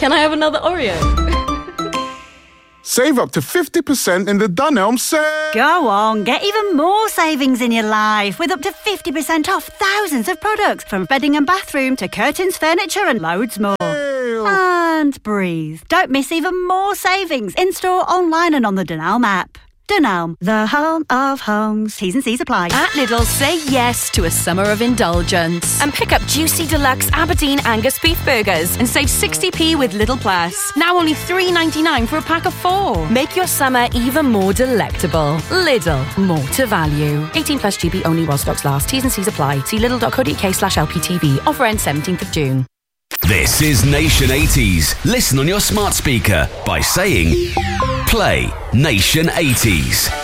Can I have another Oreo? Save up to 50% in the Dunelm sale. Go on, get even more savings in your life with up to 50% off thousands of products from bedding and bathroom to curtains, furniture and loads more. And breathe. Don't miss even more savings in-store, online and on the Dunelm app. Dunelm, the home of homes. T's and C's apply. At Lidl, say yes to a summer of indulgence and pick up juicy deluxe Aberdeen Angus beef burgers and save 60p with Lidl Plus. Now only $3.99 for a pack of 4. Make your summer even more delectable. Lidl, more to value. 18 plus GB only while stocks last. T's and C's apply. See lidl.co.uk/LPTV. Offer ends 17th of June. This is Nation 80s. Listen on your smart speaker by saying Play Nation 80s.